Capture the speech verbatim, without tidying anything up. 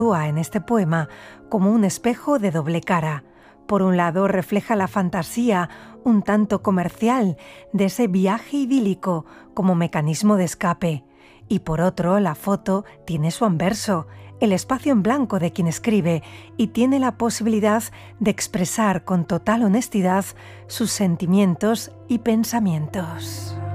actúa en este poema como un espejo de doble cara. Por un lado, refleja la fantasía, un tanto comercial, de ese viaje idílico como mecanismo de escape. Y por otro, la foto tiene su anverso, el espacio en blanco de quien escribe, y tiene la posibilidad de expresar con total honestidad sus sentimientos y pensamientos.